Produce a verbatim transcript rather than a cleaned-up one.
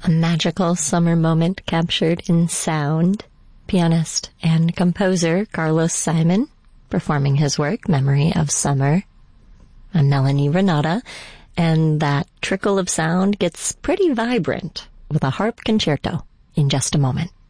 A magical summer moment captured in sound. Pianist and composer Carlos Simon performing his work, Memory of Summer. I'm Melanie Renata, and that trickle of sound gets pretty vibrant with a harp concerto in just a moment.